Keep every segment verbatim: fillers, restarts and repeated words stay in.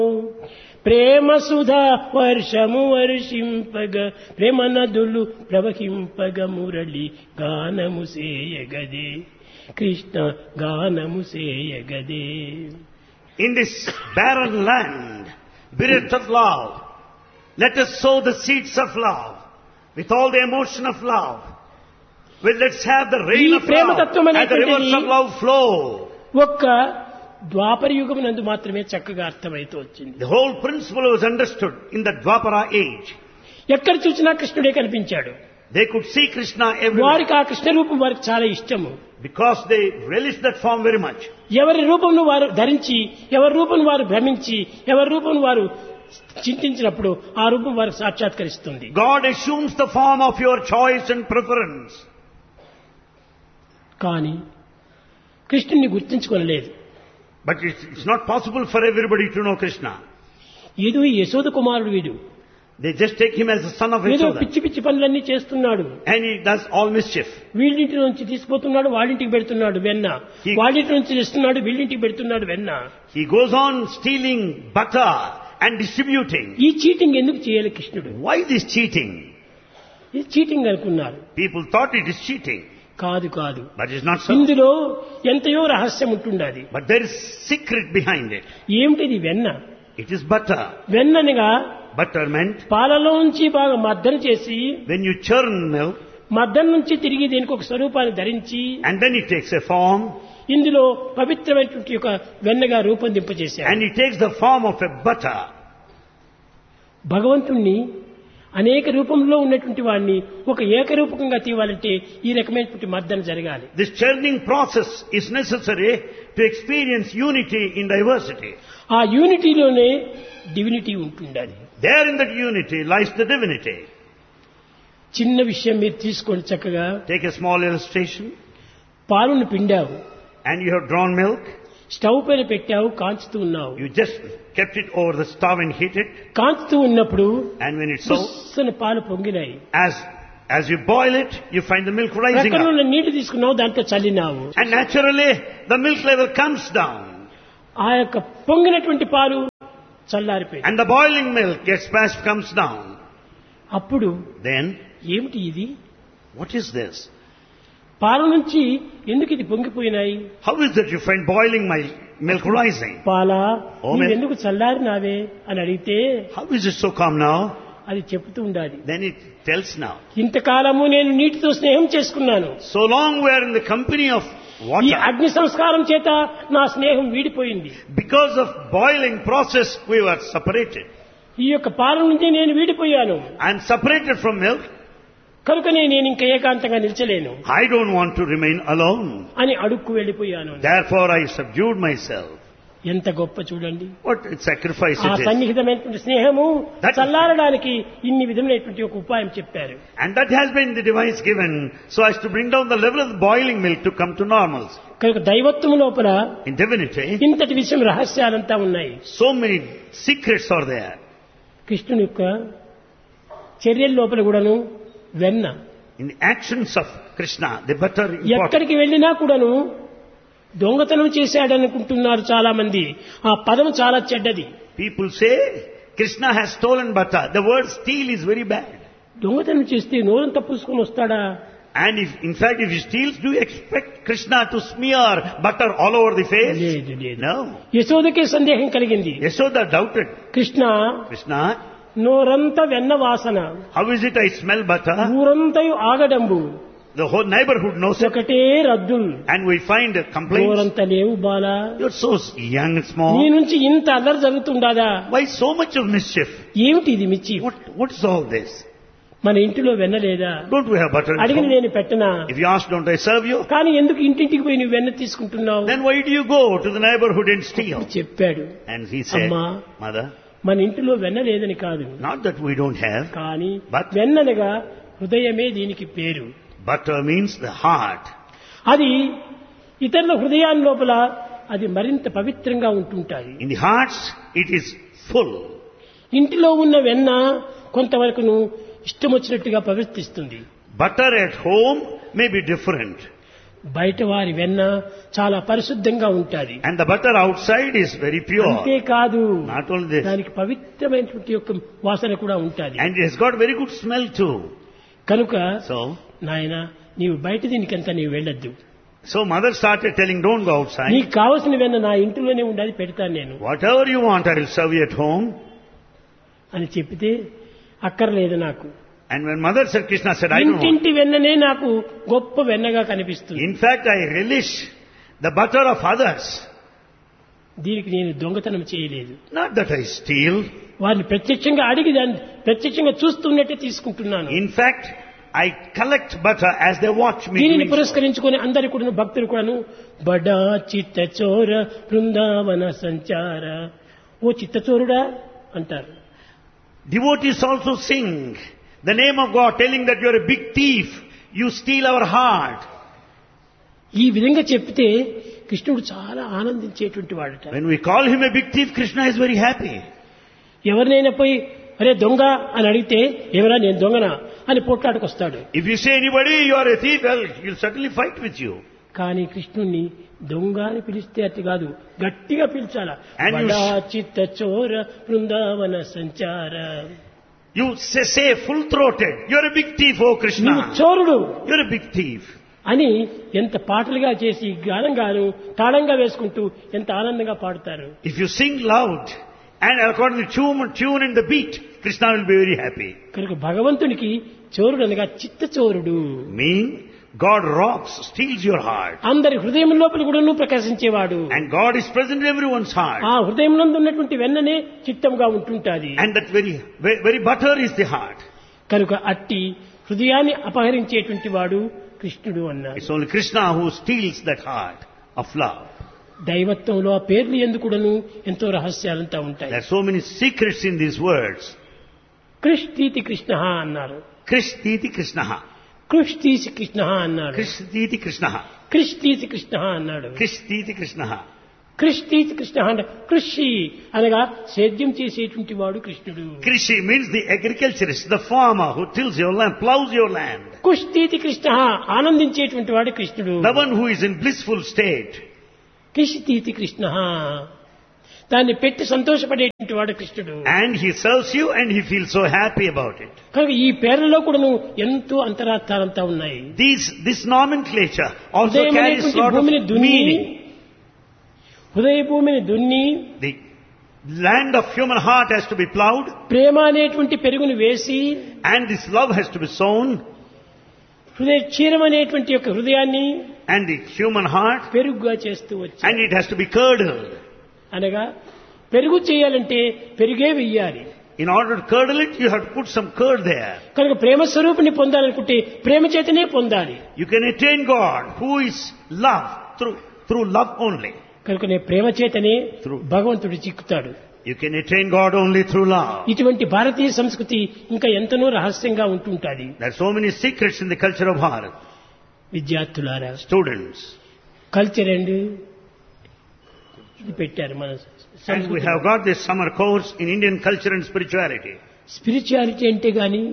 ప్రేమ సుధా వర్షము వర్షింపగ ప్రేమ నదులు ప్రవహింపగ మురళి గానము సేయగదే కృష్ణ గానము సేయగదే. In this barren land, bereft of love, let us sow the seeds of love with all the emotion of love. Well, let's have the rain ఈ of Prema love తత్వం and the rivers అనేటువంటిది of love flow. ఒక్క ద్వాపర యుగమునందు మాత్రమే చక్కగా అర్థమైతూ వచ్చింది. The whole principle was understood in the Dwapara age. ఎక్కడ చూసినా కృష్ణుడే కనిపించాడు. They could see Krishna everywhere వారికి ఆ కృష్ణ రూపం వారికి చాలా ఇష్టము. because they relished that form very much. ఎవరి రూపంను వారు ధరించి ఎవరి రూపం వారు భ్రమించి ఎవరి రూపం వారు చింతించినప్పుడు ఆ రూపం వారికి సాక్షాత్కరిస్తుంది. God assumes the form of your choice and preference. కానీ కృష్ణుని గుర్తించుకోలేదు. But it's, it's not possible for everybody to know Krishna. ఏదో ఈ యశోద కుమారుడు వీడు, They just take him as the son of ఏదో Yashoda. పిచ్చి పిచ్చి పనులన్నీ చేస్తున్నాడు, And he does all mischief. వీళ్ళింటి నుంచి తీసుకుపోతున్నాడు వాళ్ళింటికి పెడుతున్నాడు వెన్న, He- వాళ్ళింటి నుంచి ఇస్తున్నాడు వీళ్ళింటికి పెడుతున్నాడు వెన్న. He goes on stealing butter and distributing. ఈ చీటింగ్ ఎందుకు చేయాలి కృష్ణుడు? Why this cheating? ఇది చీటింగ్ అనుకున్నారు. People thought it is cheating, కాదు కాదు, but it's not so. ఇందులో ఎంతయో రహస్యం ఉంటుండాది. But there is secret behind it. ఏమిటిది వెన్న? It is butter. వెన్ననగా Butter meant పాలలో నుంచి బాగా మద్దన చేసి when you churn milk మద్దన నుంచి తిరిగి దీనికి ఒక స్వరూపాన్ని ధరించి and then it takes a form ఇందులో పవిత్రమైనటువంటి ఒక వెన్నగా రూపొందింపజేశారు. and it takes the form of a butter. భగవంతుణ్ణి అనేక రూపంలో ఉన్నటువంటి వాడిని ఒక ఏకరూపకంగా తీయాలంటే ఈ రకమైనటువంటి మద్దన జరగాలి. This churning process is necessary to experience unity in diversity. ఆ యూనిటీలోనే డివినిటీ ఉంటుండాలి. There in that unity lies the divinity. చిన్న విషయం మీరు తీసుకోండి చక్కగా. Take a small illustration. పాలును పిండావు, And you have drawn milk. Stove పైన పెట్టావు, కాంచుతూ ఉన్నావు. You just kept it over the stove and heat it. కాంచుతూ ఉన్నప్పుడు And when it's so, పుస్సని పాలు పొంగినాయి. as as you boil it, you find the milk rising ప్రక్కన up. ఉన్న నీటి తీసుకున్నావు, దాంట్లో చల్లినావు. And naturally, the milk level comes down. ఆ యొక్క పొంగినటువంటి పాలు చల్లారిపోయి And the boiling milk gets passed, comes down. అప్పుడు Then, ఏమిటి ఇది? what is this? పాల నుంచి ఎందుకు ఇది పొంగిపోయినాయి? How is that you find boiling my milk rising? పాలా ఓ మే- ఎందుకు చల్లారినావే అని అడిగితే How is it so calm now? అది చెబుతూ ఉండాలి. Then it tells now. ఇంతకాలము నేను నీటితో స్నేహం చేసుకున్నాను, So long we are in the company of ఈ water. అగ్ని సంస్కారం చేత నా స్నేహం వీడిపోయింది. Because of boiling process, we were separated. ఈ యొక్క పాల నుంచి నేను వీడిపోయాను, I am separated from milk. కనుకనే నేను ఇంకా ఏకాంతంగా నిలిచలేను I don't want to remain alone. అని అడుక్కు వెళ్ళిపోయాను. Therefore I subdued myself. ఎంత గొప్ప చూడండి. What a sacrifice ఆ it is. సన్నిహితమైనటువంటి స్నేహము That- చల్లారడానికి ఇన్ని విధమైనటువంటి ఒక ఉపాయం చెప్పారు. And that has been the device given so as to bring down the level of the boiling milk to come to normals. కనుక దైవత్వము లోపల In divinity, ఇంతటి విషయం రహస్యాలంతా ఉన్నాయి. so many secrets are there. కృష్ణుని యొక్క చర్యల లోపల కూడాను వెన్న, In the actions of Krishna, the butter important. ఎక్కడికి వెళ్ళినా కూడాను దొంగతనం చేశాడనుకుంటున్నారు చాలా మంది. ఆ పదం చాలా చెడ్డది. People say Krishna has stolen butter. The word steal is very bad. దొంగతనం చేస్తే నోరంతా పూసుకొని వస్తాడా? And if, in fact, if he steals, do you expect Krishna to smear butter all over the face? లేదు లేదు. No. యశోదకే సందేహం కలిగింది. Yashoda doubted. Krishna Krishna, నోరంతా వెన్న వాసన, how is it I smell butter? ఊరంతయు ఆగడంబు, The whole neighborhood knows it. ఒకటే రద్దులు, And we find complaints. నోరంతా లేవు Bala, You're so young and నీ small. నుంచి ఇంత అల్లరి జరుగుతుండాదా? Why so much of mischief? ఏమిటి ఇది మిచ్చి? What, what is all this? మన ఇంటిలో వెన్న లేదా? Don't we have butter at అడిగిన home? నేను పెట్టనా? If you ask, don't I serve you? కానీ ఎందుకు ఇంటింటికి పోయి నువ్వు వెన్న తీసుకుంటున్నావు? Then why do you go to the neighborhood and steal? చెప్పాడు, And he said, అమ్మా, Mother, మన ఇంటిలో వెన్న లేదని కాదు, not that we don't have. కానీ But- వెన్ననగా హృదయమే దీనికి పేరు. Butter means the heart. అది ఇతరుల హృదయాల లోపల అది మరింత పవిత్రంగా ఉంటుంటాయి. In the hearts, it is full. ఇంటిలో ఉన్న వెన్న కొంతవరకును ఇష్టం వచ్చినట్టుగా ప్రవర్తిస్తుంది. Butter at home may be different. బయట వారి వెన్న చాలా పరిశుద్ధంగా ఉంటుంది. And the butter outside is very pure. అంతేకాదు Not only this. దానికి పవిత్రమైనటువంటి యొక్క వాసన కూడా ఉంటుంది. And it has got very good smell too. కనుక So, నాయన నీవు బయట దీనికంతా నీవు వెళ్ళొద్దు. so mother started telling, don't go outside. నీకు కావలసిన వెన్న నా ఇంట్లోనే ఉండాలి, పెడతాను నేను Whatever you want, I will serve you at home. అని చెప్పితే అక్కర్లేదు నాకు. And when mother said, Krishna said, I don't want. ఇంటింటి వెన్ననే నాకు గొప్ప వెన్నగా కనిపిస్తుంది. In fact, I relish the butter of others. దీనికి నేను దొంగతనం చేయలేదు. Not that I steal. వారిని ప్రత్యక్షంగా అడిగి దాన్ని ప్రత్యక్షంగా చూస్తున్నట్టే తీసుకుంటున్నాను. In fact, I collect butter as they watch me దీనిని doing so. పురస్కరించుకొని అందరి కూడా భక్తులు కూడాను బడా చిత్త చోర బృందావన సంచార, ఓ చిత్తచోరుడా అంటారు. Devotees also sing the name of God, telling that you are a big thief, you steal our heart. ఈ విధంగా చెప్తే కృష్ణుడు చాలా ఆనందించేటువంటి వాడట. When we call him a big thief, Krishna is very happy. ఎవరినైనా పోయి అరే దొంగ అని అడిగితే ఎవరా నేను దొంగనా అని పోట్లాడుకొస్తాడు. If you say anybody you are a thief, well, he'll certainly fight with you. కానీ కృష్ణుణ్ణి దొంగ అని పిలిస్తే అతి కాదు, గట్టిగా పిలిచాలా. And you బడా చిత్త చోర బృందావన సంచార, You say, say full-throated, you're a big thief, oh నువ్వు Krishna. చోరుడు You're a big thief. అని ఎంత పాటలుగా చేసి గానంగాను తాళంగా వేసుకుంటూ ఎంత ఆనందంగా పాడుతారు. If you sing loud and according to the tune, tune and the beat, Krishna will be very happy. కనుక భగవంతునికి చోరుడు అనగా చిత్త చోరుడు. Mean, God robs, steals your heart. అందరి హృదయం లోపల కూడా ప్రకాశించేవాడు. And God is present in everyone's heart. ఆ హృదయంలో ఉన్నటువంటి వెన్ననే చిత్తంగా ఉంటుంటాది. And that very, very, very butter is the heart. కనుక అట్టి హృదయాన్ని అపహరించేటువంటి వాడు కృష్ణుడు అన్నారు. It's only Krishna who steals that heart of love. దైవత్వంలో ఆ పేర్లు ఎందుకుడను ఎంతో రహస్యాలంతా ఉంటాయి. There are so many secrets in these words. కృష్ణీతి Krishna అన్నారు. Krishtiti Krishna. కృష్ణీసి కృష్ణ అన్నాడు. Krishtiti Krishna. కృష్ణీతి కృష్ణ అన్నాడు. Krishtiti Krishna. కృష్ణీతి కృష్ణ అంటే కృషి అనగా సేద్యం చేసేటువంటి వాడు కృష్ణుడు. Krishi means the agriculturist, the farmer who tills your land, plows your land. కుష్ఠీతి Krishna ఆనందించేటువంటి వాడు కృష్ణుడు. The one who is in blissful state. కృషితీతి Krishna దాన్ని పెట్టి సంతోషపడేటువంటి వాడు కృష్ణుడు. And he serves you and he feels so happy about it. కనుక ఈ పేర్లలో కూడాను ఎంతో అంతరార్థాలంతా ఉన్నాయి. These, this nomenclature also హృదయం carries అనేటువంటి lot భూమిని of దున్ని, meaning. హృదయ భూమిని దున్ని The land of human heart has to be plowed ప్రేమ అనేటువంటి పెరుగును వేసి and this love has to be sown హృదయ క్షీరం అనేటువంటి యొక్క హృదయాన్ని and the human heart పెరుగుగా చేస్తూ వచ్చి and it has to be curdled. అనగా పెరుగు చేయాలంటే పెరుగే వెయ్యాలి. In order to curdle it, you have to put some curd there. కనుక ప్రేమ స్వరూపుని పొందాలనుకుంటే ప్రేమ చేతనే పొందాలి. You can attain God, who is love, through, through love only. కనుక నే ప్రేమ చేతనే True. భగవంతుడు చిక్కుతాడు. You can attain God only through love. ఇటువంటి భారతీయ సంస్కృతి ఇంకా ఎంతనో రహస్యంగా ఉంటుంటాది. There are so many secrets in the culture of Bharat. విద్యార్థులారా, Students, కల్చర్ అండ్ ఇది పెట్టారు మన and we have got this summer course in Indian culture and spirituality. Spirituality అంటే గాని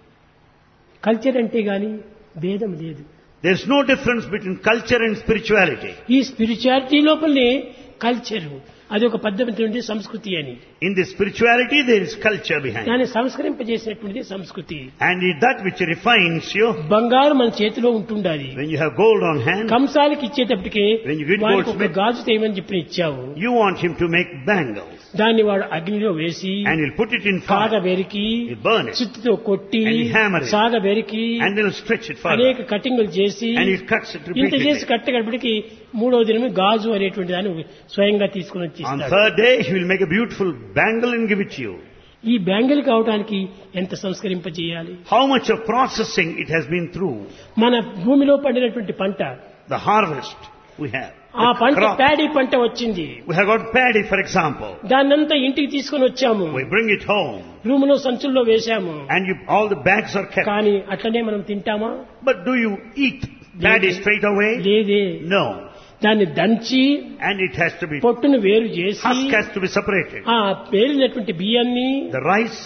కల్చర్ అంటే గాని భేదం లేదు. There is no difference between culture and spirituality. ఈ స్పిరిచువాలిటీ లోపలనే కల్చర్ అది ఒక పద్ధతి సంస్కృతి అని. In the spirituality there is culture behind. దాన్ని సంస్కరింపజేసినటువంటిది సంస్కృతి. And it that which refines you. బంగారు మన చేతిలో ఉంటుండాలి. When you have gold on hand, కంసాలకి ఇచ్చేటప్పటికే When you get వాడికి ఒక goldsmith- గాజు తేమని చెప్పి ఇచ్చావు. you want him to make bangles. దాన్ని వాడు అగ్నిలో వేసి And he'll put it in సాగ fire. వెరికి He'll burn it. సుత్తితో కొట్టి And he'll hammer it. సాగ వెరికి And then he'll stretch it further. అనేక కటింగులు చేసి And he cuts it ఇంత చేసి repeatedly. కట్టగడిపటికి మూడవ దినమే గాజు అనేటువంటి దాన్ని స్వయంగా తీసుకుని వచ్చి On ఇస్తాడు. third day, he will make a beautiful bangle and give it to you. ఈ బ్యాంగిల్ కావడానికి ఎంత సంస్కరింపజేయాలి. How much of processing it has been through. మన భూమిలో పండినటువంటి పంట, The harvest we have. ఆ The పంట crop. ప్యాడీ పంట వచ్చింది. We have got paddy, for example. దాన్నంతా ఇంటికి తీసుకొని వచ్చాము. We bring it home. Room లో సంచుల్లో వేశాము. And you, all the bags are kept. కానీ అట్లనే మనం తింటామా? But do you eat paddy straight away? లేదే. No. దాన్ని దంచి And it has to be, పొట్టును వేరు చేసి husk has to be separated. ఆ పేరినటువంటి బియ్యాన్ని The rice,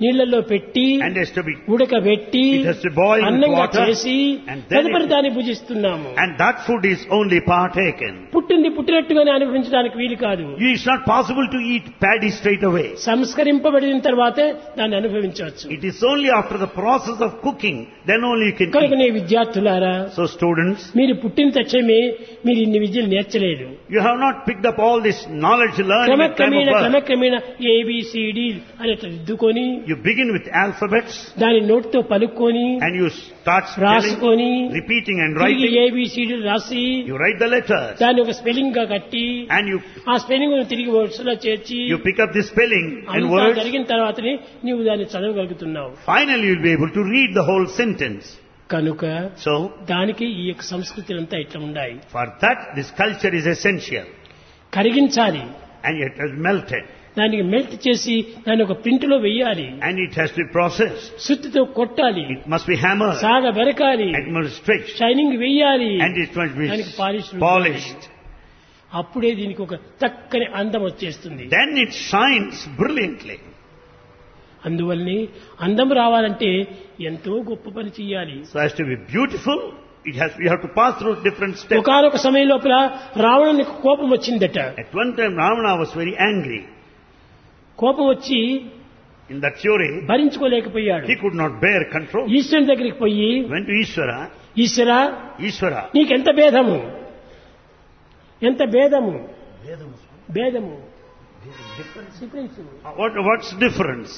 నీళ్లలో పెట్టి and has to be, ఉడకబెట్టి it has to boil with అన్నంగా water, చేసి and then తదుపరి it- దాన్ని భుజిస్తున్నాము. and that food is only partaken. పుట్టింది పుట్టినట్టుగానే అనుభవించడానికి వీలు కాదు. It's not possible to eat paddy straight away. సంస్కరింపబడిన తర్వాతే దాన్ని అనుభవించవచ్చు. It is only after the process of cooking, then only you can కనుక eat. నీ విద్యార్థులారా, So students, మీరు పుట్టిన తక్షణమే మీరు ఇన్ని విద్యలు నేర్చలేదు. you have not picked up all this knowledge learning at time క్రమక్రమేణ of birth. క్రమక్రమేణ A B C D అని దిద్దుకొని You begin with alphabets దాని నోటితో పలుక్కొని and you start spelling, రాసుకొని repeating and తిరిగి writing. ఏబిసిడి రాసి You write the letters దాన్ని ఒక స్పెల్లింగ్ గా కట్టి and you ఆ స్పెల్లింగ్ తిరిగి వర్డ్స్ లో చేర్చి you pick up the spelling and అంతా words. జరిగిన తర్వాతనే నీవు దాన్ని చదవగలుగుతున్నావు. Finally you will be able to read the whole sentence. కనుక So దానికి ఈ యొక్క సంస్కృతి అంతా ఇట్లా ఉన్నాయి. for that this culture is essential కరిగించాలి, and it has melted దానికి మెల్ట్ చేసి దాన్ని ఒక ప్రింట్ లో వెయ్యాలి, and it has to be processed. సుత్తితో కొట్టాలి, It must be hammered సాగ బెరకాలి, and it must be stretched shining వెయ్యాలి, and it must be దానికి పాలిష్ polished. అప్పుడే దీనికి ఒక చక్కని అందం వచ్చేస్తుంది. Then it shines brilliantly. అందువల్లనే అందం రావాలంటే ఎంతో గొప్ప పని చేయాలి. So as to be beautiful, it has you have to pass through different steps. ఒకనొక సమయం లోపల రావణునికి కోపం వచ్చిందట. At one time Ravana was very angry. కోపం వచ్చి In that fury, భరించుకోలేకపోయాడు. he could not bear control. ఈశ్వరుని దగ్గరికి పోయి, Went to Ishvara. Eshwara, Ishvara. నీకెంత భేదము, ఎంత భేదము, భేదము డిఫరెన్స్, What what's difference?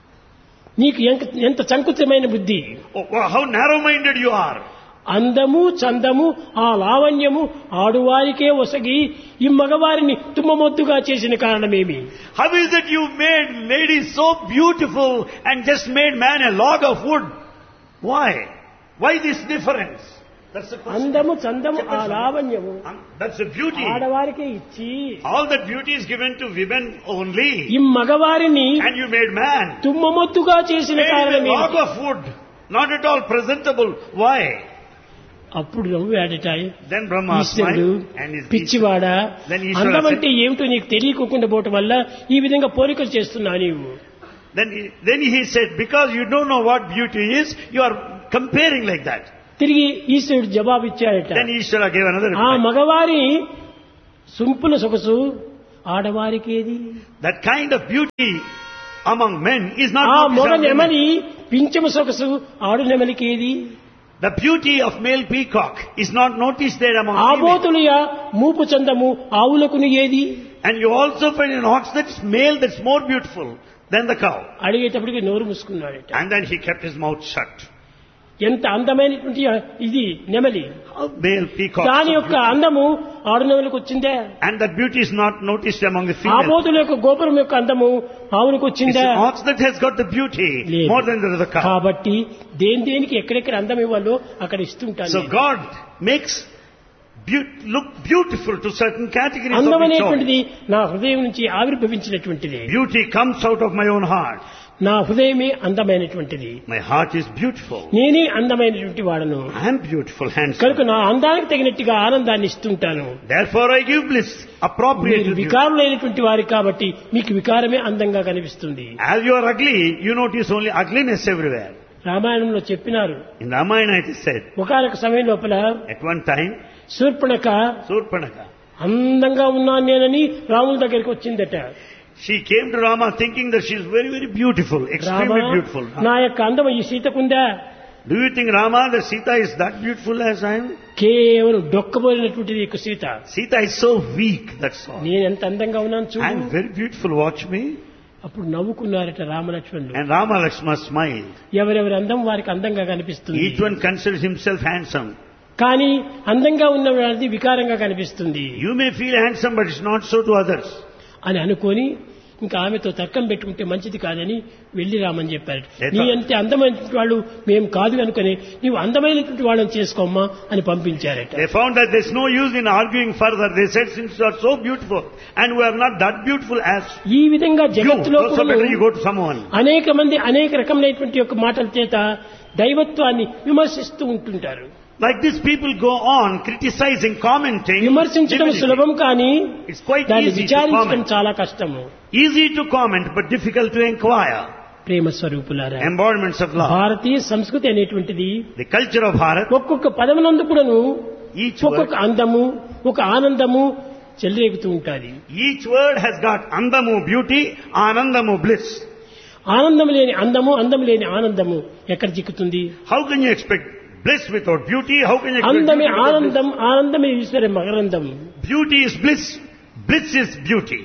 నీకు ఎంత- ఎంత సంకుచితమైన బుద్ధి, Oh, wow, how narrow-minded you are. అందము చందము ఆ లావణ్యము ఆడువారికే ఒసగి ఈ మగవారిని తుమ్మమొద్దుగా చేసిన కారణమేమి? How is it you made ladies so beautiful and just made man a log of wood? Why? Why this difference? That's the question. అందము చందము ఆ లావణ్యము Um, That's the beauty. ఆడవారికే ఇచ్చి All that beauty is given to women only. ఈ మగవారిని And you made man. తుమ్మమొద్దుగా చేసిన Made him a కారణమేమి? log of wood. Not at all presentable. Why? అప్పుడు నవ్వాడట Then Brahma ఈశ్వరుడు, smiled and his పిచ్చివాడా, Then Ishvara అందం said- అంటే ఏమిటో నీకు తెలియకోకుండా పోవటం వల్ల ఈ విధంగా పోలికలు చేస్తున్నావు నీవు. Then he, then he said, because you don't know what beauty is, you are comparing like that. తిరిగి ఈశ్వరుడు జవాబు ఇచ్చాడట, Then Ishvara gave another ఆ reply. మగవారి సుంపుల సొగసు ఆడవారికేది, That kind of beauty among men is not ఆ noticed మొగ among women. నెమలి పింఛము సొగసు ఆడు నెమలికేది, The beauty of male peacock is not noticed there among female. ఆబోతులుయ మూపు చందము ఆవులకును ఏది And you also find an ox that's male that's more beautiful than the cow. అడిగేటప్పటికి నోరు మూసుకున్నాడట. And then he kept his mouth shut. ఎంత అందమైనటువంటి ఇది నెమలి, How male peacock. దాని యొక్క అందము ఆడు నెమలికి వచ్చిందే, And that beauty is not noticed among the female. Abothula యొక్క గోపురం యొక్క అందము ఆవునికి It's వచ్చిందా? an ox that has got the beauty లేదు. more than the cow. కాబట్టి దేని దేనికి ఎక్కడెక్కడ అందం ఇవ్వాలో అక్కడ ఇస్తుంటాను. So God makes beau- look beautiful to certain categories of అందం each అనేటువంటిది నా హృదయం నుంచి ఆవిర్భవించినటువంటిది. Beauty comes out of my own heart. నా హృదయమే అందమైనటువంటిది, My heart is beautiful. నేనే అందమైనటువంటి వాడను. I am beautiful, handsome. కనుక నా అందానికి తగినట్టుగా ఆనందాన్ని ఇస్తుంటాను. Therefore I give bliss appropriate మీరు to you. వికారులైనటువంటి వారి కాబట్టి మీకు వికారమే అందంగా కనిపిస్తుంది. As you are ugly, you notice only ugliness everywhere. రామాయణంలో చెప్పినారు, In Ramayana it is said, ఒకనొక సమయం లోపల at one time, Shurpanakha Surpanaka, అందంగా ఉన్నాను నేనని రాముల దగ్గరికి వచ్చిందట. she came to Rama thinking that she is very, very beautiful, Rama, extremely beautiful. నా యొక్క అందం ఈ సీతకుందా? Do you think, Rama, that Sita is that beautiful as I am? కేవలం డొక్కబోలినటువంటిది ఈ యొక్క Sita. Sita is so weak, that's all. నేను ఎంత అందంగా ఉన్నాను I చూడు. am very beautiful, watch me. అప్పుడు నవ్వుకున్నారట రామలక్ష్మణులు. And Rama Lakshmana smiled. ఎవరెవరి అందం వారికి అందంగా కనిపిస్తుంది, Each one considers himself handsome. కానీ అందంగా ఉన్నది వికారంగా కనిపిస్తుంది You may feel handsome, but it's not so to others. అని అనుకొని ఇంకా ఆమెతో తర్కం పెట్టుకుంటే మంచిది కాదని వెళ్లి రామని చెప్పారు. Yes, నీ sir. అంతే అందమైనటువంటి వాళ్ళు మేము కాదు అనుకుని నీవు అందమైనటువంటి వాళ్ళని చేసుకోమ్మా అని పంపించారట. They found that there's no use in arguing further. They said, since you are so beautiful and we are not that beautiful as ఈ విధంగా you, జగత్తులో so better you go to someone. అనేక మంది అనేక రకమైనటువంటి యొక్క మాటల చేత దైవత్వాన్ని విమర్శిస్తూ ఉంటుంటారు. Like this, people go on criticizing, commenting. విమర్శించడం divinity. సులభం, కానీ It's quite దాన్ని easy to విచారించడం comment. చాలా కష్టము. Easy to comment, but difficult to inquire. ప్రేమ స్వరూపులారా, embodiments of love. భారతీయ సంస్కృతి అనేటువంటిది The culture of Bharat, ఒక్కొక్క పదమునందు కూడాను each word, ఒక్కొక్క అందము, ఒక ఆనందము చెలరేగుతూ ఉంటాది. each word has got andamu beauty, anandamu bliss. ఆనందం లేని అందము, అందం లేని ఆనందము ఎక్కడ చిక్కుతుంది? How can you expect bliss without beauty? How can you expect అందమే beauty without ఆనందం, ఆనందమే ఈశ్వర మకరందం. bliss? Beauty is bliss, bliss is beauty.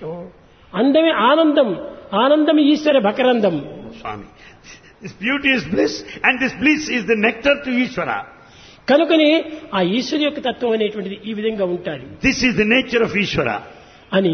అందమే ఆనందం, ఆనందం ఈశ్వర భకరందం. Swami, this beauty is bliss and this bliss is the nectar to Ishvara. కనుకనే ఆ ఈశ్వరు యొక్క తత్వం అనేటువంటిది ఈ విధంగా ఉంటాది This is the nature of Ishvara. అని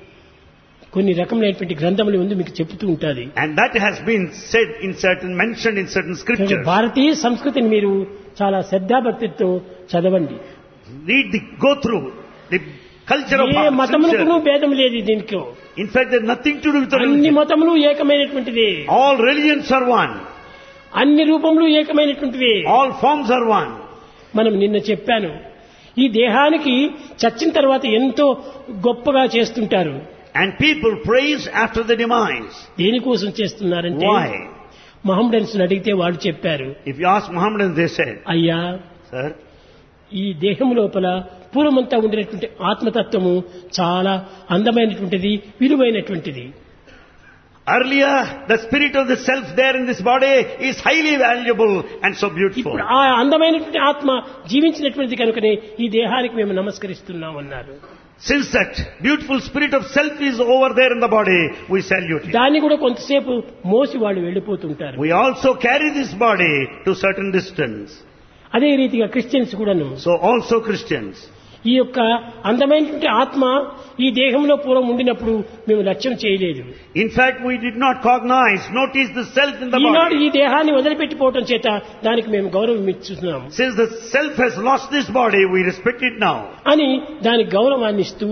కొన్ని రకములైనటువంటి గ్రంథముల ముందు మీకు చెప్తూ ఉంటాది. And that has been said in certain, mentioned in certain scriptures. భారతీయ సంస్కృతిని మీరు చాలా శ్రద్ధాభక్తితో చదవండి. Read the, go through the culture of A Bharat. మతములకు భేదం లేదు దీనికి. In fact, there's nothing to do with అన్ని religion. మతములు ఏకమైనటువంటివి, All religions are one. అన్ని రూపములు ఏకమైనటువంటివి. All forms are one. మనం నిన్న చెప్పాను, ఈ దేహానికి చచ్చిన తర్వాత ఎంతో గొప్పగా చేస్తుంటారు. And people praise after the demise. దేనికోసం చేస్తున్నారంటే, Why? మహమ్మడన్స్ అడిగితే వాళ్ళు చెప్పారు, If you ask Muhammadans, they said, అయ్యా Sir, ఈ దేహం లోపల పూర్వమంతా ఉండినటువంటి ఆత్మతత్వము చాలా అందమైనటువంటిది, విలువైనటువంటిది. earlier the spirit of the self there in this body is highly valuable and so beautiful. ఇప్పుడు ఆ అందమైనటువంటి ఆత్మ జీవించినటువంటిది కనుకనే ఈ దేహానికి మేము నమస్కరిస్తున్నాం అన్నారు. Since that beautiful spirit of self is over there in the body, we salute it. దాన్ని కూడా కొంతసేపు మోసి వాళ్ళు వెళ్ళిపోతుంటారు. We also carry this body to certain distance. అదే రీతిగా క్రిస్టియన్స్ కూడాను So also Christians. ఈ యొక్క అందమైనటువంటి ఆత్మ ఈ దేహంలో పూర్వం ఉండినప్పుడు మేము లక్ష్యం చేయలేదు. In fact, we did not cognize, notice the self in the Eenadu body. ఈ దేహాన్ని వదిలిపెట్టిపోవటం చేత దానికి మేము గౌరవం ఇస్తున్నాం Since the self has lost this body, we respect it now. అని దానికి గౌరవాన్ని ఇస్తూ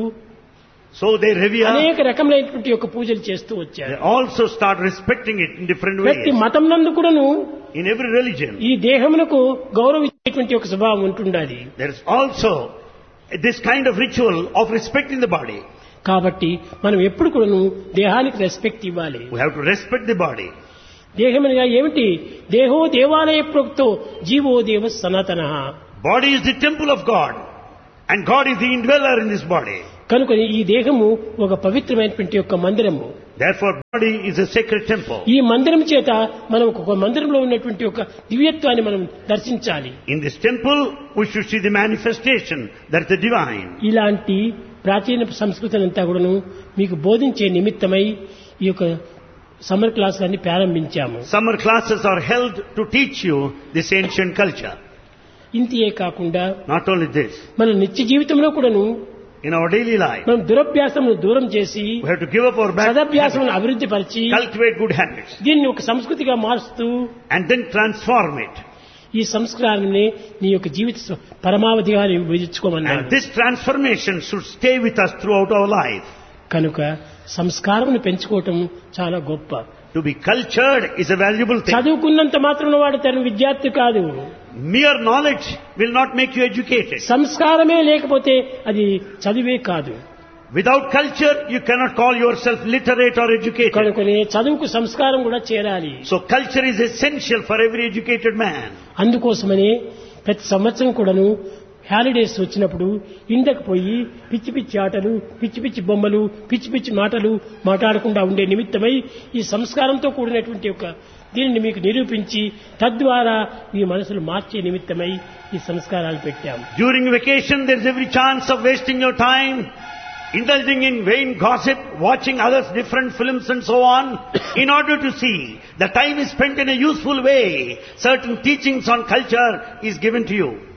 So they revere. అనేక రకములైనటువంటి యొక్క పూజలు చేస్తూ They వచ్చారు. also start respecting it in different ప్రతి ways. మతం నందు కూడాను In every religion, ఈ దేహమునకు గౌరవం ఇచ్చేటువంటి ఒక స్వభావం ఉంటుండాలి. there is also this kind of ritual of respecting the body. కాబట్టి మనం ఎప్పుడు కూడాను దేహానికి రెస్పెక్ట్ ఇవ్వాలి. We have to respect the body. దేహమనగా ఏమిటి? దేహో దేవాలయ ప్రోక్తో జీవో దేవ సనాతనః. Body is the temple of God, and God is the indweller in this body. కనుక ఈ దేహము ఒక పవిత్రమైనటువంటి యొక్క మందిరము. Therefore, body is a sacred temple. ఈ మందిరం చేత మనం ఒక మందిరంలో ఉన్నటువంటి ఒక దివ్యత్వాన్ని మనం దర్శించాలి. In this temple, we should see the manifestation that is the divine. ఇలాంటి ప్రాచీన సంస్కృతిని అంతా కూడాను మీకు బోధించే నిమిత్తమై ఈ యొక్క సమ్మర్ క్లాసులన్నీ ప్రారంభించాము. Summer classes are held to teach you this ancient culture. ఇంతియే కాకుండా Not only this, మన నిత్య జీవితంలో కూడాను in our daily life, మనం దురభ్యాసమును దూరం చేసి we have to give up our bad habits, సదభ్యాసమును అభివృద్ధి పరిచి cultivate good habits, దీన్ని ఒక సంస్కృతిగా మారుస్తూ and then transform it. ఈ సంస్కారాన్ని నీ యొక్క జీవిత స్వ- పరమావధిగా నీవు విధించుకోమన్నాడు. And this transformation should stay with us throughout our life. కనుక సంస్కారమును పెంచుకోవటం చాలా గొప్ప. To be cultured is a valuable thing. చదువుకున్నంత మాత్రం వాడు తన విద్యార్థి కాదు. Mere knowledge will not make you educated. సంస్కారమే లేకపోతే అది చదివే కాదు. Without culture, you cannot call yourself literate or educated. కనుకనే చదువుకు సంస్కారం కూడా చేరాలి. So culture is essential for every educated man. అందుకోసమనే ప్రతి సంవత్సరం కూడాను హాలిడేస్ వచ్చినప్పుడు ఇండకు పోయి పిచ్చి పిచ్చి ఆటలు, పిచ్చి పిచ్చి బొమ్మలు, పిచ్చి పిచ్చి మాటలు మాట్లాడకుండా ఉండే నిమిత్తమై ఈ సంస్కారంతో కూడినటువంటి ఒక దీనిని మీకు నిరూపించి తద్వారా మీ మనసులు మార్చే నిమిత్తమై ఈ సంస్కారాలు పెట్టాము. During vacation, there is every chance of wasting your time, indulging in vain gossip, watching others' different films and so on. In order to see the time is spent in a useful way, certain teachings on culture is given to you.